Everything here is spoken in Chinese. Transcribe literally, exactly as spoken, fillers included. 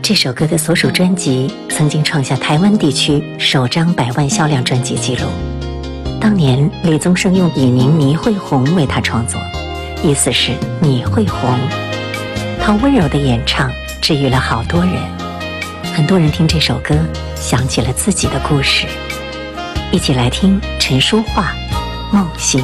这首歌的所属专辑曾经创下台湾地区首张百万销量专辑纪录。当年李宗盛用笔名倪慧红为他创作，意思是你会红。他温柔的演唱治愈了好多人，很多人听这首歌想起了自己的故事。一起来听陈淑桦《梦醒》。